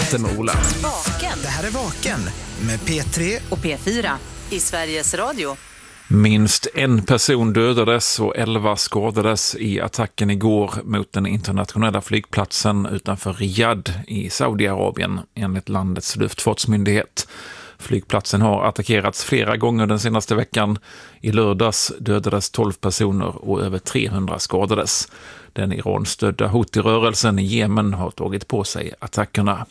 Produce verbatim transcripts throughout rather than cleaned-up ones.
inte med Ola. Vaken. Det här är Vaken med P tre Och P fyra i Sveriges Radio. Minst en person dödades och elva skadades i attacken igår mot den internationella flygplatsen utanför Riyadh i Saudiarabien, enligt landets luftfartsmyndighet. Flygplatsen har attackerats flera gånger den senaste veckan. I lördags dödades tolv personer och över trehundra skadades. Den Iran-stödda Houthi-rörelsen i Jemen har tagit på sig attackerna.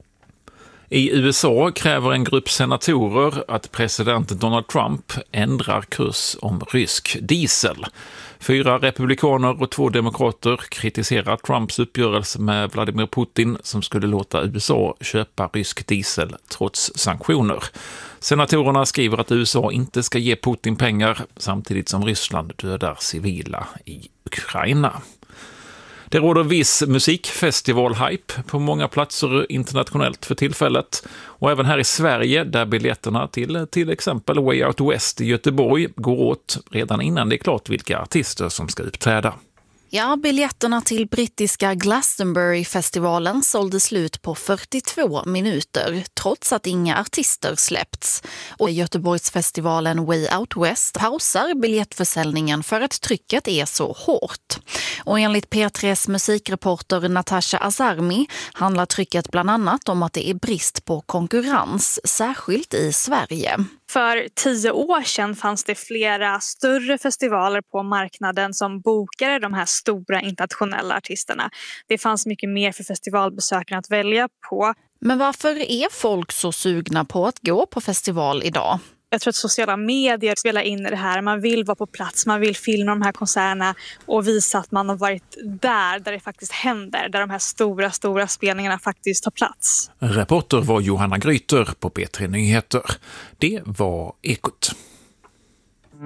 I U S A kräver en grupp senatorer att president Donald Trump ändrar kurs om rysk diesel. Fyra republikaner och två demokrater kritiserar Trumps uppgörelse med Vladimir Putin som skulle låta U S A köpa rysk diesel trots sanktioner. Senatorerna skriver att U S A inte ska ge Putin pengar samtidigt som Ryssland dödar civila i Ukraina. Det råder viss musikfestival-hype på många platser internationellt för tillfället. Och även här i Sverige, där biljetterna till till exempel Way Out West i Göteborg går åt redan innan det är klart vilka artister som ska uppträda. Ja, biljetterna till brittiska Glastonbury-festivalen sålde slut på fyrtiotvå minuter, trots att inga artister släppts. Och Göteborgsfestivalen Way Out West pausar biljettförsäljningen för att trycket är så hårt. Och enligt P tre:s musikreporter Natasha Azarmi handlar trycket bland annat om att det är brist på konkurrens, särskilt i Sverige. För tio år sedan fanns det flera större festivaler på marknaden som bokade de här stora internationella artisterna. Det fanns mycket mer för festivalbesökarna att välja på. Men varför är folk så sugna på att gå på festival idag? Jag tror att sociala medier spelar in i det här. Man vill vara på plats, man vill filma de här konserterna och visa att man har varit där, där det faktiskt händer. Där de här stora, stora spelningarna faktiskt tar plats. Reporter var Johanna Gryter på P tre Nyheter. Det var Ekot.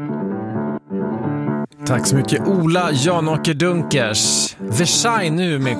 Tack så mycket Ola Janåker Dunkers. Versailles nu med